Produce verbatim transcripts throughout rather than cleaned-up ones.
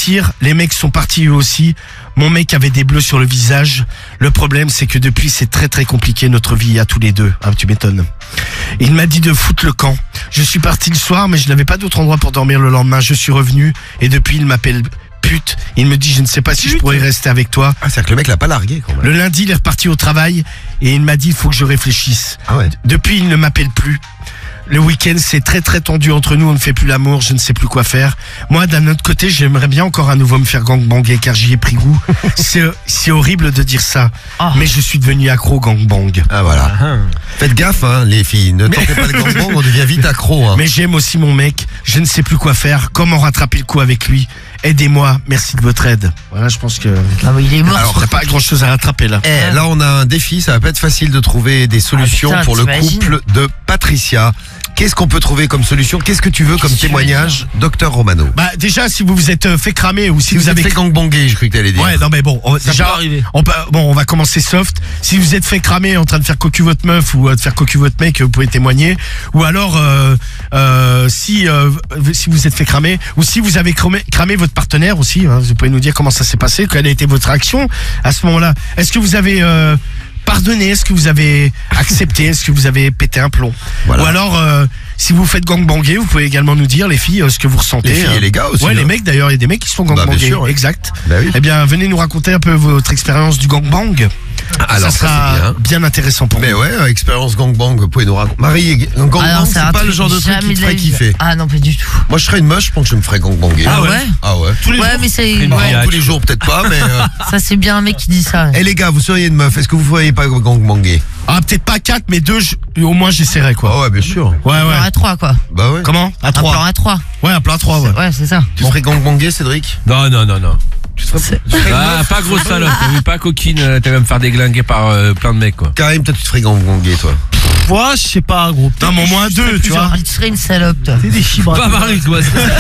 mentir, les mecs sont partis eux aussi. Mon mec avait des bleus sur le visage. Le problème, c'est que depuis, c'est très très compliqué notre vie à tous les deux. Ah, tu m'étonnes. Il m'a dit de foutre le camp. Je suis parti le soir, mais je n'avais pas d'autre endroit pour dormir le lendemain. Je suis revenu et depuis, il m'appelle pute. Il me dit, je ne sais pas si je pourrais rester avec toi. Ah, c'est-à-dire que le mec l'a pas largué quand même. Le lundi, il est reparti au travail et il m'a dit, il faut que je réfléchisse. Ah ouais. Depuis, il ne m'appelle plus. Le week-end, c'est très très tendu entre nous, on ne fait plus l'amour, je ne sais plus quoi faire. Moi, d'un autre côté, j'aimerais bien encore à nouveau me faire gangbanger car j'y ai pris goût. c'est, c'est horrible de dire ça, oh. mais je suis devenu accro gangbang. Ah voilà. Ah. Faites gaffe, hein, les filles, ne tentez mais... pas le gangbang, on devient vite accro. Hein. Mais j'aime aussi mon mec, je ne sais plus quoi faire, comment rattraper le coup avec lui. Aidez-moi, merci de votre aide. Voilà, je pense que... Ah oui, il est mort. Alors, il n'y a pas grand chose à rattraper là. Eh, là, on a un défi, ça va pas être facile de trouver des solutions ah, putain, pour le couple de Patricia. Qu'est-ce qu'on peut trouver comme solution? Qu'est-ce que tu veux comme témoignage, docteur Romano? Bah déjà, si vous vous êtes fait cramer ou si, si vous, vous avez fait gangbanger, je croyais que t'allais dire. Ouais, non mais bon, on, déjà, on, bon, on va commencer soft. Si vous êtes fait cramer en train de faire cocu votre meuf ou euh, de faire cocu votre mec, vous pouvez témoigner. Ou alors, euh, euh, si euh, si vous êtes fait cramer ou si vous avez cramé, cramé votre partenaire aussi, hein, vous pouvez nous dire comment ça s'est passé, quelle a été votre réaction à ce moment-là. Est-ce que vous avez euh, pardonné? Est-ce que vous avez accepté? Est-ce que vous avez pété un plomb? Voilà. Ou alors, euh, si vous faites gangbanger, vous pouvez également nous dire, les filles, euh, ce que vous ressentez. Les filles hein. et les gars aussi. Ouais, hein. les mecs d'ailleurs, il y a des mecs qui se font gangbanger. Bah, bien sûr, ouais. Exact. Bah, oui. Eh bien, venez nous raconter un peu votre expérience du gangbang. Alors, ça sera ça, bien. bien intéressant pour Mais nous. ouais, expérience gangbang, vous pouvez nous raconter. Marie, un gangbang, ah c'est pas le genre de truc qui te ferait kiffer. Ah non, pas du tout. Moi, je serais une meuf, je pense que je me ferais gangbanger. Ah ouais? Ah ouais. Tous les ouais, jours. Mais c'est. Non, ouais. tous les jours, peut-être pas, mais. Euh... Ça, c'est bien un mec qui dit ça. Eh les gars, vous seriez une meuf, est-ce que vous feriez pas gangbanger? Ah, peut-être pas quatre, mais deux, je... au moins j'essaierai quoi. Ah ouais, bien sûr. Ouais, ouais. Un plan à trois quoi. Bah ouais. Comment? À trois. Un plan à trois. Ouais, un plan à trois, ouais. Ouais, c'est ça. Tu bon. serais gangbanger, Cédric? Non, non, non, non. Tu serais ah, pas grosse salope, t'as vu, pas coquine, t'as même me faire déglinguer par euh, plein de mecs quoi. Karim, toi tu te ferais gangbanger toi? Moi, je sais pas, gros. Non, mais au moins deux, tu vois. Tu serais une salope, toi. T'es des chibras. Pas parler, toi.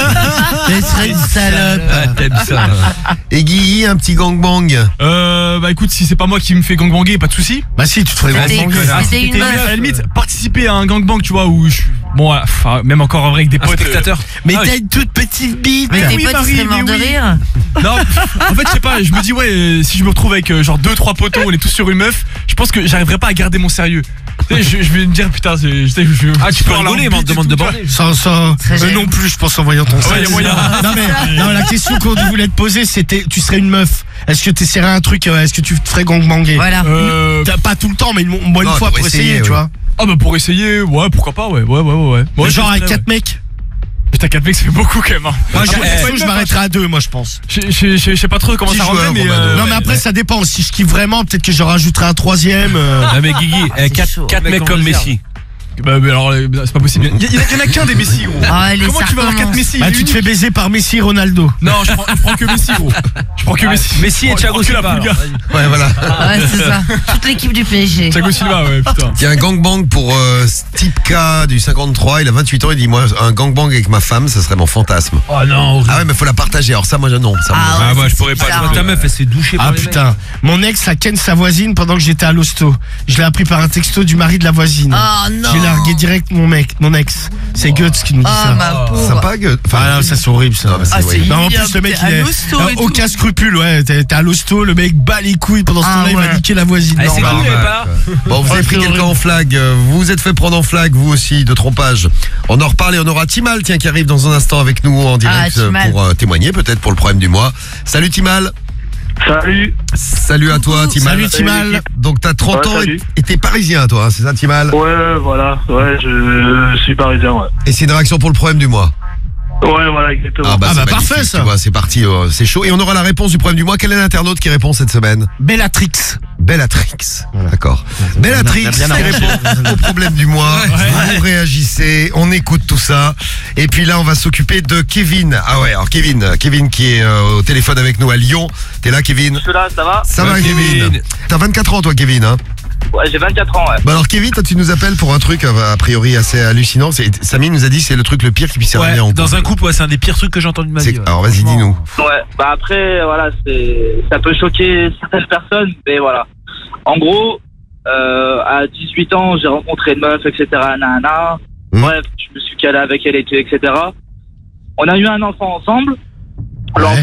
Tu serais une salope. Ah, t'aimes ça. Et Guy, un petit gangbang? Euh, bah écoute, si c'est pas moi qui me fais gangbanger, pas de soucis. Bah si, tu te ferais gangbanger. Ah, c'était une meuf. À la limite, participer à un gangbang, tu vois, où je bon, enfin, même encore en vrai avec des potes. Spectateurs. Mais ah, t'as une toute petite bite. Mais tes oui, potes Marie, seraient morts de oui. rire. Non, en fait, je sais pas, je me dis, ouais, euh, si je me retrouve avec euh, genre deux trois potos, on est tous sur une meuf, je pense que j'arriverai pas à garder mon sérieux. Tu sais, je, je vais me dire, putain, je sais, je. Ah, tu peux rigoler, mais on te demande de bander. Ça, ça, euh, non plus, je pense en voyant ton ouais, y a moyen. Non, mais, non, la question qu'on voulait te poser, c'était, tu serais une meuf. Est-ce que tu essaierais un truc, euh, est-ce que tu te ferais gangbanger? Voilà. Euh, pas tout le temps, mais une, une bonne non, fois pour, pour essayer, essayer ouais. tu vois. Ah, bah, pour essayer, ouais, pourquoi pas, ouais, ouais, ouais, ouais. ouais genre avec ouais. quatre mecs? Putain, quatre mecs, ça fait beaucoup quand même. Hein. Moi, je, eh, je m'arrêterai à deux, moi, je pense. Je sais pas trop comment ça rendrait, mais. Euh, non, mais après, ça dépend. Si je kiffe vraiment, peut-être que je rajouterai un troisième. Euh... Non, mais Guigui, ah, quatre mecs comme Messi. Bah, mais alors, c'est pas possible. Il y, y, y en a qu'un des Messi, gros. Ah, comment tu vas avoir quatre Messi? Bah, tu te fais baiser par Messi, Ronaldo. Non, je prends, je prends que Messi, gros. Je prends que ah, Messi. Messi et Thiago Silva. Ouais, voilà. Ouais, c'est ça. Toute l'équipe du P S G. Thiago Silva, ouais, putain. Il y a un gangbang pour euh, Steve K du cinquante-trois. Il a vingt-huit ans. Il dit, moi, un gangbang avec ma femme, ça serait mon fantasme. Oh non. Ah ouais, mais faut la partager. Alors ça, moi, non. Ça, ah, ouais, ouais, moi, je pourrais pas. Bizarre, ta meuf, elle se fait doucher par ah les putain, mecs. Mon ex a ken sa voisine pendant que j'étais à l'hosto. Je l'ai appris par un texto du mari de la voisine. Oh non. J'ai largué direct mon mec, mon ex. C'est Guts qui nous dit oh, ça. Ma pauvre. Sympa, Guts. Enfin, ah, non, ça c'est horrible ça. Non, ah, c'est non, en plus le mec il est euh, aucun scrupule, ouais. T'es, t'es à l'hosto, le mec bat les couilles pendant ce ah, temps-là, ouais. Il va niquer la voisine. Ah, c'est cool, mais pas. Bon, vous avez pris quelqu'un en flag. Vous vous êtes fait prendre en flag, vous aussi, de trompage. On en reparle et on aura Timal, tiens, qui arrive dans un instant avec nous en direct ah, pour euh, témoigner peut-être pour le problème du mois. Salut Timal. Salut. Salut à toi, Timal. Salut Timal. Donc t'as trente ouais, ans salut. et t'es parisien, toi, c'est ça, Timal? Ouais, voilà. Ouais, je, je suis parisien, ouais. Et c'est une réaction pour le problème du mois? Ouais, voilà, exactement. Ah bah, ah bah parfait ça. Tu vois, c'est parti, euh, c'est chaud. Et on aura la réponse du problème du mois. Quel est l'internaute qui répond cette semaine? Bellatrix. Bellatrix, voilà. D'accord. Bellatrix qui répond au problème du mois. Ouais. Vous réagissez, on écoute tout ça. Et puis là, on va s'occuper de Kevin. Ah ouais, alors Kevin, Kevin qui est euh, au téléphone avec nous à Lyon. T'es là, Kevin? Je suis là, ça va? Ça ouais, va, Kevin. Kevin. T'as vingt-quatre ans, toi, Kevin, hein? Ouais, j'ai vingt-quatre ans, ouais. Bah alors Kevin, toi tu nous appelles pour un truc a priori assez hallucinant. C'est, Samy nous a dit que c'est le truc le pire qui puisse arriver ouais, en couple. Dans un couple, ouais, c'est un des pires trucs que j'ai entendu de ma vie. Ouais. Alors vas-y, dis-nous. Ouais, bah après, voilà, c'est, ça peut choquer certaines personnes, mais voilà. En gros, euh, à dix-huit ans, j'ai rencontré une meuf, et cetera. Nana. Mmh. Bref, je me suis calé avec elle et tout, et cetera. On a eu un enfant ensemble. Ouais. L'enfant,